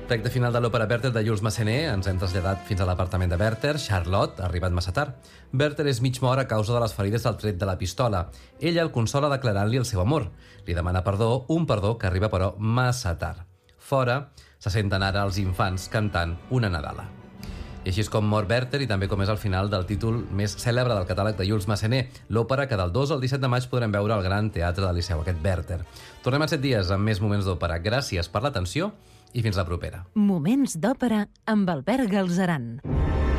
Recte final de l'òpera Werther de Jules Massenet. Ens hem traslladat fins a l'apartament de Werther. Charlotte ha arribat massa tard. Werther és mig mort a causa de les ferides del tret de la pistola. Ella el consola declarant-li el seu amor. Li demana perdó, un perdó que arriba però massa tard. Fora se senten ara els infants cantant una Nadala. I així és com mor Werther i també com és el final del títol més cèlebre del catàleg de Jules Massenet, l'òpera que del 2 al 17 de maig podrem veure al Gran Teatre del Liceu, aquest Werther. Tornem en 7 dies amb més moments d'òpera. Gràcies per l'atenció i fins la propera. Moments d'òpera amb Albert Galzeran.